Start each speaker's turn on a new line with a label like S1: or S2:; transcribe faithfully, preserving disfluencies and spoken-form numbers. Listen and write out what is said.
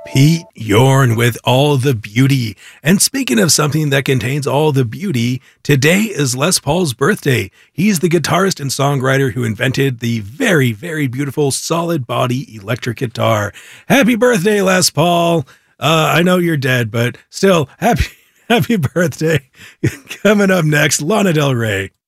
S1: Pete Yorn with All the Beauty. And speaking of something that contains all the beauty, today is Les Paul's birthday. He's the guitarist and songwriter who invented the very, very beautiful solid body electric guitar. Happy birthday, Les Paul. Uh, I know you're dead, but still, happy, happy birthday. Coming up next, Lana Del Rey.